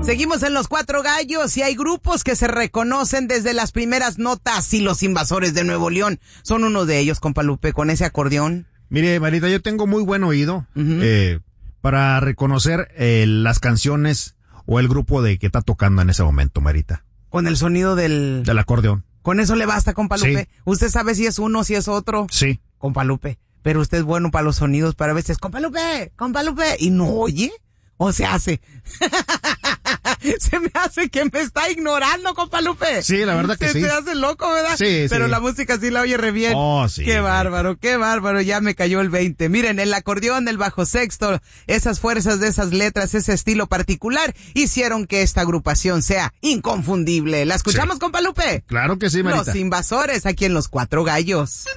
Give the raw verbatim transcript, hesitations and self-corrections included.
Seguimos en Los Cuatro Gallos y hay grupos que se reconocen desde las primeras notas y Los Invasores de Nuevo León son uno de ellos, compa Lupe, con ese acordeón. Mire, Marita, yo tengo muy buen oído uh-huh. eh, para reconocer eh, las canciones o el grupo de que está tocando en ese momento, Marita. Con el sonido del... Del acordeón. Con eso le basta, compa Lupe. Sí. ¿Usted sabe si es uno, si es otro? Sí. Compa Lupe. Pero usted es bueno para los sonidos, para veces, compa Lupe, compa Lupe, y no oye, o se hace. Se me hace que me está ignorando, compa Lupe. Sí, la verdad que se, sí. Se hace loco, ¿verdad? Sí, Pero sí. la música sí la oye re bien. Oh, sí. Qué bárbaro, qué bárbaro, ya me cayó el veinte. Miren, el acordeón, el bajo sexto, esas fuerzas de esas letras, ese estilo particular, hicieron que esta agrupación sea inconfundible. ¿La escuchamos, sí. compa Lupe? Claro que sí, Marita. Los Invasores, aquí en Los Cuatro Gallos.